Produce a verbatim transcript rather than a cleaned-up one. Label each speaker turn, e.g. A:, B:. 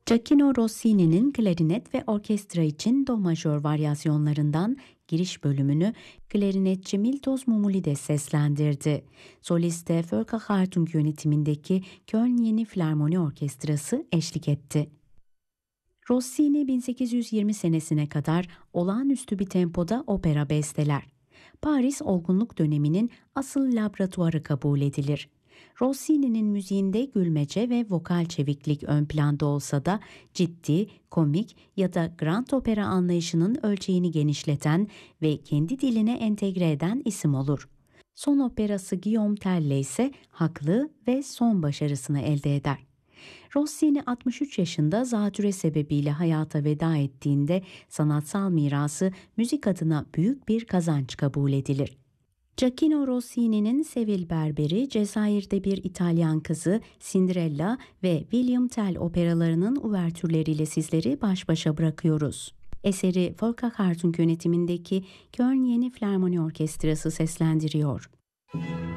A: Gioacchino Rossini'nin klarinet ve orkestra için do majör varyasyonlarından giriş bölümünü klarinetçi Miltos Mumulides seslendirdi. Soliste Volker Hartung yönetimindeki Köln Yeni Filarmoni Orkestrası eşlik etti. Rossini bin sekiz yüz yirmi senesine kadar olağanüstü bir tempoda opera besteler. Paris olgunluk döneminin asıl laboratuvarı kabul edilir. Rossini'nin müziğinde gülmece ve vokal çeviklik ön planda olsa da ciddi, komik ya da grand opera anlayışının ölçeğini genişleten ve kendi diline entegre eden isim olur. Son operası Guillaume Tell'le ise haklı ve son başarısını elde eder. Rossini altmış üç yaşında zatüre sebebiyle hayata veda ettiğinde sanatsal mirası müzik adına büyük bir kazanç kabul edilir. Gioacchino Rossini'nin Sevil Berberi, Cezayir'de bir İtalyan Kızı, Cinderella ve William Tell operalarının uvertürleriyle sizleri baş başa bırakıyoruz. Eseri Volker Hartung yönetimindeki Köln Yeni Filarmoni Orkestrası seslendiriyor.